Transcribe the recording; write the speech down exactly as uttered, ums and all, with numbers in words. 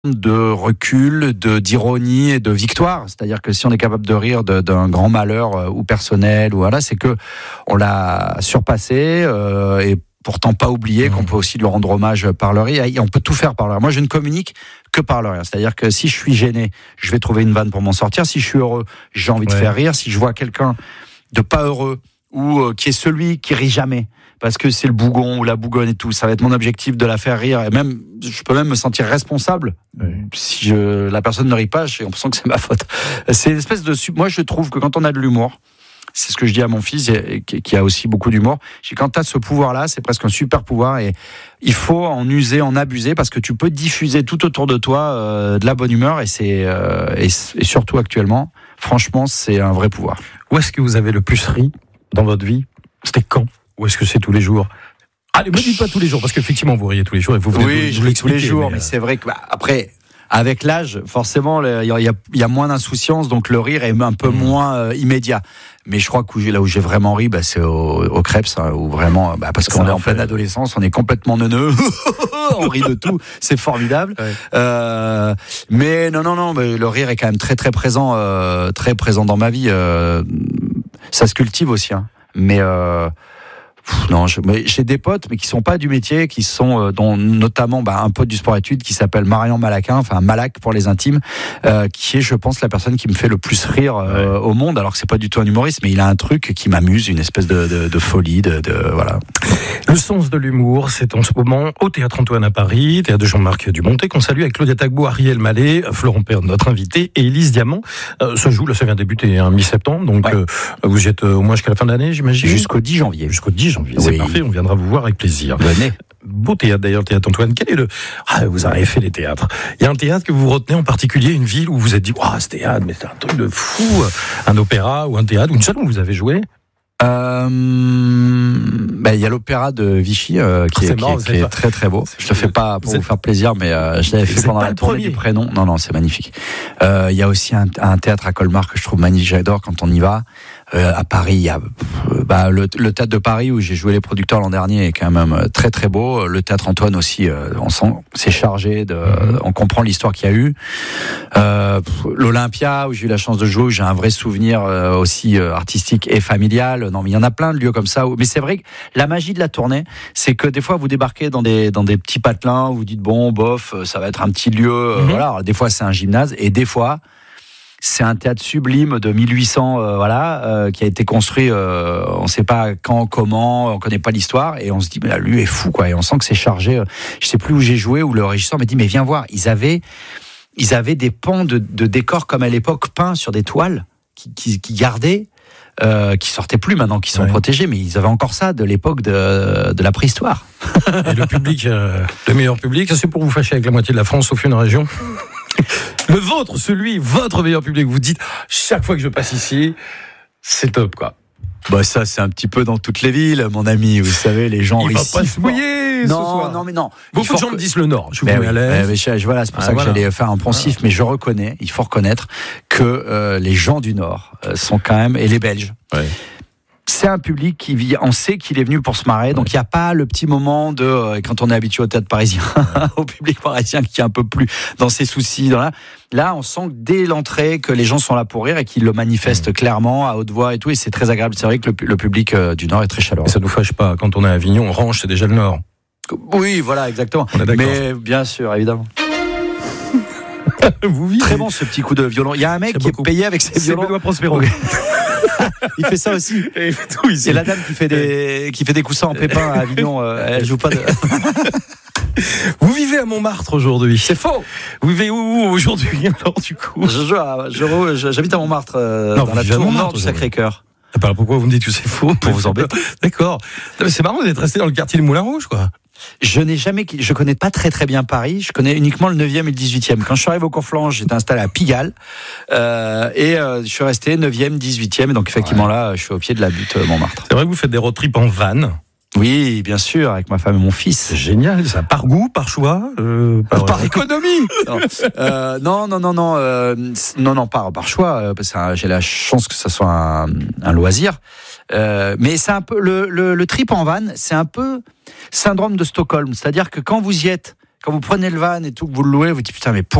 de recul, de d'ironie et de victoire. C'est-à-dire que si on est capable de rire de, d'un grand malheur euh, ou personnel, ou voilà, c'est que on l'a surpassé euh, et pourtant pas oublier mmh. qu'on peut aussi lui rendre hommage par le rire. Et on peut tout faire par le rire. Moi, je ne communique que par le rire. C'est-à-dire que si je suis gêné, je vais trouver une vanne pour m'en sortir. Si je suis heureux, j'ai envie ouais. de faire rire. Si je vois quelqu'un de pas heureux ou euh, qui est celui qui rit jamais, parce que c'est le bougon ou la bougonne et tout, ça va être mon objectif de la faire rire. Et même, je peux même me sentir responsable oui. si je, la personne ne rit pas. J'ai l'impression que c'est ma faute. C'est une espèce de, moi, je trouve que quand on a de l'humour, c'est ce que je dis à mon fils, qui a aussi beaucoup d'humour. Je dis, quand tu as ce pouvoir-là, c'est presque un super pouvoir et il faut en user, en abuser, parce que tu peux diffuser tout autour de toi euh, de la bonne humeur et, c'est, euh, et, et surtout actuellement, franchement, c'est un vrai pouvoir. Où est-ce que vous avez le plus ri dans votre vie ? C'était quand ? Ou est-ce que c'est tous les jours ? Allez, ne me dites pas tous les jours, parce qu'effectivement, vous riez tous les jours et vous venez oui, vous, vous tous les jours, mais, mais euh... c'est vrai que bah, après, avec l'âge, forcément, il y, y, y a moins d'insouciance, donc le rire est un peu mmh. moins euh, immédiat. Mais je crois que là où j'ai vraiment ri, bah, c'est au, au Crêpes, hein, où vraiment, bah, parce qu'on est en pleine adolescence, on est complètement neuneux, on rit de tout, c'est formidable. Ouais. Euh, mais non, non, non, mais le rire est quand même très, très présent, euh, très présent dans ma vie. Euh, ça se cultive aussi, hein. Mais euh, Pff, non, je, mais j'ai des potes, mais qui sont pas du métier, qui sont, euh, dont notamment bah, un pote du sport-études qui s'appelle Marian Malaquin, enfin Malac pour les intimes, euh, qui est, je pense, la personne qui me fait le plus rire euh, ouais. au monde. Alors que c'est pas du tout un humoriste, mais il a un truc qui m'amuse, une espèce de, de, de folie, de, de voilà. Le sens de l'humour, c'est en ce moment au Théâtre Antoine à Paris, Théâtre de Jean-Marc Dumontet, qu'on salue avec Claudia Tagbo, Ariel Mallet, Florent Père, notre invité, et Élise Diamant. Euh, ça joue, là, ça vient de débuter hein, mi-septembre, donc ouais. euh, vous y êtes euh, au moins jusqu'à la fin de l'année, j'imagine. Jusqu'au dix janvier. Jusqu'au dix janvier, oui. C'est parfait, on viendra vous voir avec plaisir. Venez. Beau théâtre d'ailleurs, le Théâtre Antoine. Quel est le... Ah, vous avez fait les théâtres. Il y a un théâtre que vous retenez en particulier, une ville où vous vous êtes dit, waouh, ce théâtre, mais c'est un truc de fou. Un opéra ou un théâtre, ou une salle où vous avez joué. Euh, ben, il y a l'opéra de Vichy euh, qui, oh, est, marrant, qui, est, qui est très très beau. Je le fais pas pour vous, vous faire plaisir, mais euh, je l'avais fait pendant la tournée du prénom. Non non, c'est magnifique. Euh, il y a aussi un, un théâtre à Colmar que je trouve magnifique, j'adore quand on y va. Euh, à Paris, il y a bah, le, le théâtre de Paris où j'ai joué les producteurs l'an dernier est quand même très très beau. Le théâtre Antoine aussi, euh, on sent c'est chargé, de, mm-hmm. on comprend l'histoire qu'il y a eu. Euh, L'Olympia où j'ai eu la chance de jouer, où j'ai un vrai souvenir euh, aussi euh, artistique et familial. Non, mais il y en a plein de lieux comme ça. Où, mais c'est vrai que la magie de la tournée, c'est que des fois vous débarquez dans des dans des petits patelins, où vous dites bon, bof, ça va être un petit lieu. Mm-hmm. Euh, voilà. Alors, des fois c'est un gymnase et des fois c'est un théâtre sublime de mille huit cents, euh, voilà, euh, qui a été construit, euh, on ne sait pas quand, comment, on ne connaît pas l'histoire, et on se dit, mais là, lui est fou, quoi, et on sent que c'est chargé. Je ne sais plus où j'ai joué, où le régisseur m'a dit, mais viens voir, ils avaient, ils avaient des pans de, de décors comme à l'époque peints sur des toiles qui, qui, qui gardaient, euh, qui sortaient plus maintenant, qui sont ouais. protégés, mais ils avaient encore ça de l'époque de, de la préhistoire. Et le public, euh, le meilleur public, c'est pour vous fâcher avec la moitié de la France, sauf une région. Le vôtre, celui, votre meilleur public, vous dites, chaque fois que je passe ici, c'est top, quoi. Bah, ça, c'est un petit peu dans toutes les villes, mon ami, vous savez, les gens il ici. Il va pas se mouiller, non, ce soir. Non, mais non. Beaucoup de gens me disent le Nord. Je vous ben mets oui, à l'aise. ben, je, voilà, c'est pour ah, ça que voilà. j'allais faire un poncif, voilà. mais je reconnais, il faut reconnaître que euh, les gens du Nord euh, sont quand même, et les Belges, ouais. c'est un public qui vit, on sait qu'il est venu pour se marrer, donc il ouais. n'y a pas le petit moment de, euh, quand on est habitué au théâtre parisien, au public parisien qui est un peu plus dans ses soucis. Dans la... Là, on sent dès l'entrée que les gens sont là pour rire et qu'ils le manifestent mmh. clairement, à haute voix et tout, et c'est très agréable. C'est vrai que le, le public euh, du Nord est très chaleureux. Et ça nous fâche pas, quand on est à Avignon, Orange, c'est déjà le Nord. Oui, voilà, exactement. On est d'accord. Mais bien sûr, évidemment. Vous vivez. Très bon ce petit coup de violon. Il y a un mec c'est qui beaucoup. est payé avec ses violons. C'est Benoît Prospero. Il fait ça aussi. Et, tout ici. Et la dame qui fait des qui fait des coussins en pépin à Avignon, euh, elle joue pas de. Vous vivez à Montmartre aujourd'hui. C'est faux. Vous vivez où aujourd'hui alors du coup? Je joue à, je, j'habite à Montmartre, euh, non, dans la tour nord du Sacré-Cœur. Alors pourquoi vous me dites que c'est faux? Pour vous embêter. D'accord. Non, mais c'est marrant d'être resté dans le quartier du Moulin Rouge, quoi. Je n'ai jamais, je connais pas très très bien Paris. Je connais uniquement le neuvième et le dix-huitième. Quand je suis arrivé au Conflans, j'étais installé à Pigalle euh, et euh, je suis resté neuvième, dix-huitième. Et donc effectivement ouais. là, je suis au pied de la butte Montmartre. C'est vrai que vous faites des road trips en van. Oui, bien sûr, avec ma femme et mon fils. C'est génial, ça. Par goût, par choix, euh, par, par économie. Non, euh, non, non, non, non, euh, non, non, par par choix. Euh, parce que j'ai la chance que ça soit un, un loisir. Euh, mais c'est un peu le, le, le trip en van, c'est un peu syndrome de Stockholm. C'est-à-dire que quand vous y êtes, quand vous prenez le van et tout, que vous le louez, vous dites putain, mais pour